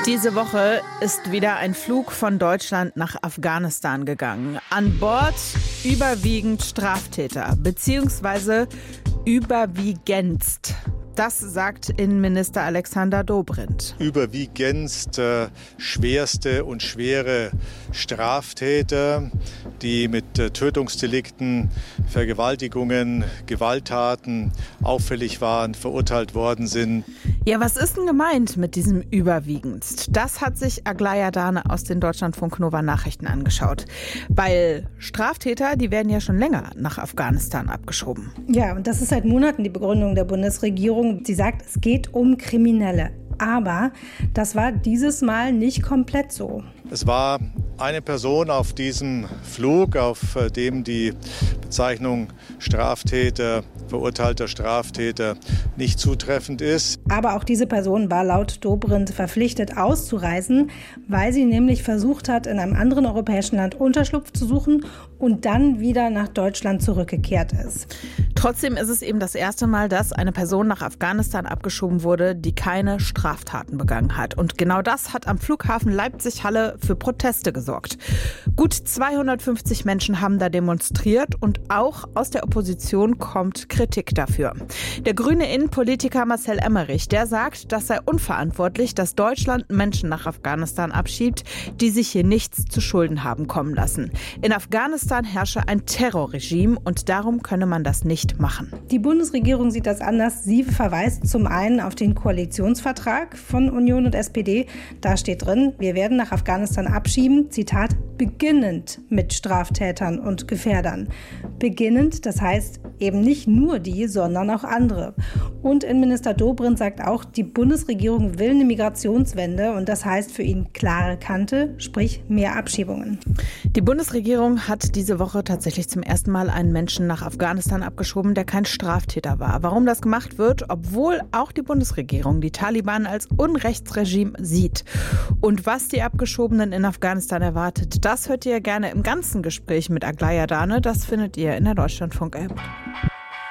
Diese Woche ist wieder ein Flug von Deutschland nach Afghanistan gegangen. An Bord überwiegend Straftäter, beziehungsweise überwiegendst. Das sagt Innenminister Alexander Dobrindt. Überwiegend schwerste und schwere Straftäter, die mit Tötungsdelikten, Vergewaltigungen, Gewalttaten auffällig waren, verurteilt worden sind. Ja, was ist denn gemeint mit diesem überwiegendst? Das hat sich Aglaya Dane aus den Deutschlandfunk Nova Nachrichten angeschaut. Weil Straftäter, die werden ja schon länger nach Afghanistan abgeschoben. Ja, und das ist seit Monaten die Begründung der Bundesregierung. Sie sagt, es geht um Kriminelle. Aber das war dieses Mal nicht komplett so. Es war eine Person auf diesem Flug, auf dem die Bezeichnung Straftäter, verurteilter Straftäter nicht zutreffend ist. Aber auch diese Person war laut Dobrindt verpflichtet auszureisen, weil sie nämlich versucht hat, in einem anderen europäischen Land Unterschlupf zu suchen und dann wieder nach Deutschland zurückgekehrt ist. Trotzdem ist es eben das erste Mal, dass eine Person nach Afghanistan abgeschoben wurde, die keine Straftaten begangen hat. Und genau das hat am Flughafen Leipzig-Halle für Proteste gesorgt. Gut 250 Menschen haben da demonstriert und auch aus der Opposition kommt Kritik dafür. Der grüne Innenpolitiker Marcel Emmerich, der sagt, das sei unverantwortlich, dass Deutschland Menschen nach Afghanistan abschiebt, die sich hier nichts zu Schulden haben kommen lassen. In Afghanistan herrsche ein Terrorregime und darum könne man das nicht machen. Die Bundesregierung sieht das anders. Sie verweist zum einen auf den Koalitionsvertrag von Union und SPD. Da steht drin, wir werden nach Afghanistan abschieben, Zitat, beginnend mit Straftätern und Gefährdern. Beginnend, das heißt eben nicht nur die, sondern auch andere. Und Innenminister Dobrindt sagt auch, die Bundesregierung will eine Migrationswende und das heißt für ihn klare Kante, sprich mehr Abschiebungen. Die Bundesregierung hat diese Woche tatsächlich zum ersten Mal einen Menschen nach Afghanistan abgeschoben, der kein Straftäter war. Warum das gemacht wird, obwohl auch die Bundesregierung die Taliban als Unrechtsregime sieht. Und was die Abgeschobenen in Afghanistan erwartet, das hört ihr gerne im ganzen Gespräch mit Aglaya Dane. Das findet ihr in der Deutschlandfunk-App.